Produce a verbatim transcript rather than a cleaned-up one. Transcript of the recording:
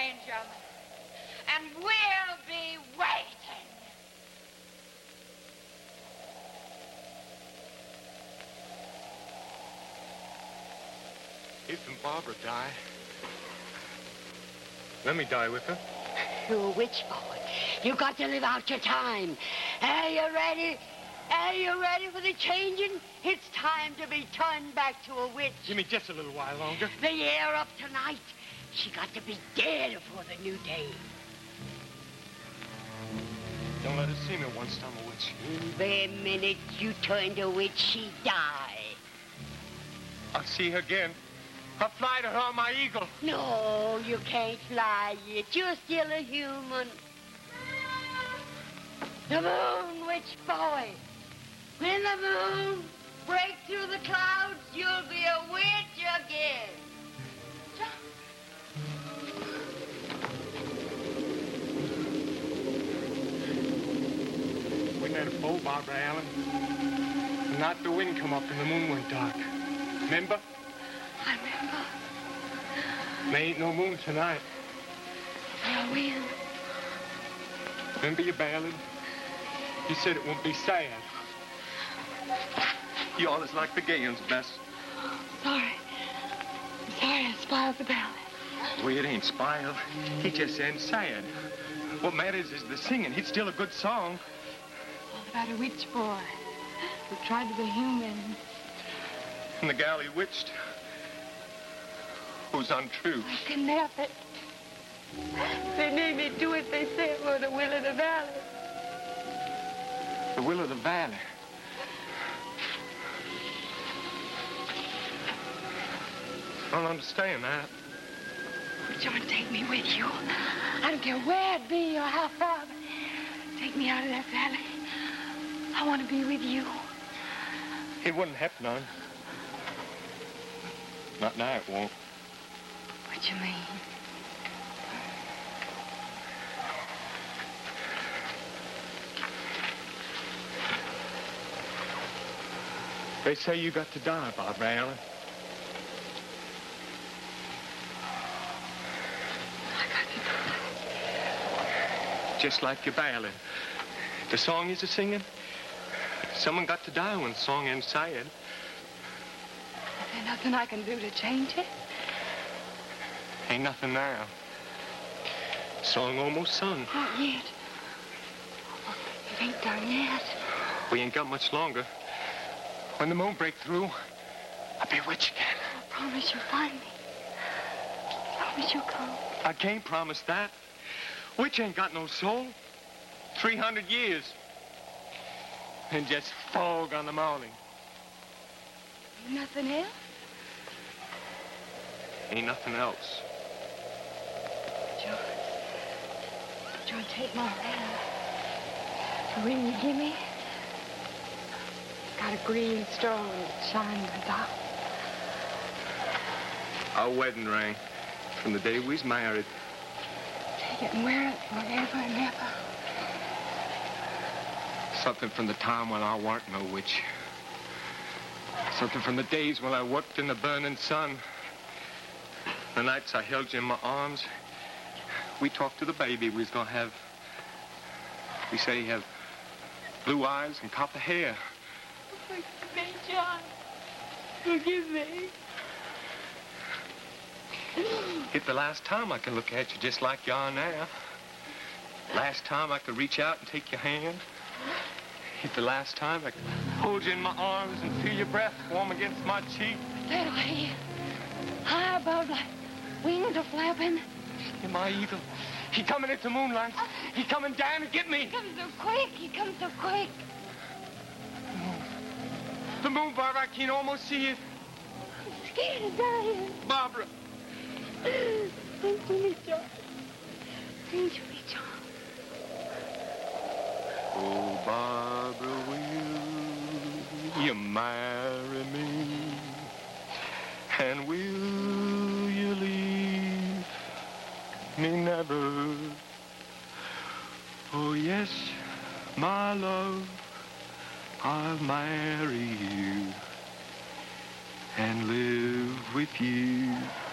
change 'em. And we'll be waiting. If Barbara die, let me die with her. You're a witch, boy. You got to live out your time. Are you ready? Are you ready for the changing? It's time to be turned back to a witch. Give me just a little while longer. The year up tonight. She got to be dead before the new day. Don't let her see me once I'm a witch. The minute you turn to witch, she die. I'll see her again. I'll fly to her on my eagle. No, you can't fly yet. You're still a human. The moon, witch boy. When the moon breaks through the clouds, you'll be a witch again. We made a bow, Barbara Allen. And not the wind come up and the moon went dark. Remember? I remember. There ain't no moon tonight. No wind. Remember your ballad? You said it won't be sad. You always like the gay ones best. Sorry. I'm sorry I spoiled the ballad. Well, it ain't spoiled. It just ain't sad. What matters is the singing. It's still a good song. All about a witch boy who tried to be human. And the gal he witched who's untrue. I can help it. They made me do it, they said, for the will of the valley. The will of the valley. I don't understand that. John, take me with you. I don't care where it be or how far. Take me out of that valley. I want to be with you. It wouldn't happen none. Not now, it won't. What you mean? They say you got to die, Barbara Allen. I got to die. Just like your ballad. The song you're singing, someone got to die when the song ends sad. Is there nothing I can do to change it? Ain't nothing now. Song almost sung. Not yet. It ain't done yet. We ain't got much longer. When the moon break through, I'll be a witch again. I promise you'll find me. I promise you'll come. I can't promise that. Witch ain't got no soul. Three hundred years. And just fog on the morning. Nothing else? Ain't nothing else. John. John, take my hand. The ring you give me, got a green stone that shines in the dark. Our wedding ring from the day we was married. Take it and wear it forever and ever. Something from the time when I weren't no witch. Something from the days when I worked in the burning sun. The nights I held you in my arms. We talked to the baby we was gonna have. We said he had blue eyes and copper hair. Forgive me, John. Forgive me. It's the last time I can look at you just like you are now. Last time I could reach out and take your hand. It's the last time I could hold you in my arms and feel your breath warm against my cheek. There I am. High above, like wings are flapping. You're my eagle. He coming into moonlight. He coming down to get me. He comes so quick. He comes so quick. The moon, Barbara, I can almost see it. I'm scared of dying. Barbara. Sing to me, John. Sing to me, John. Oh, Barbara, will you marry me? And will you leave me never? Oh, yes, my love, I'll marry you and live with you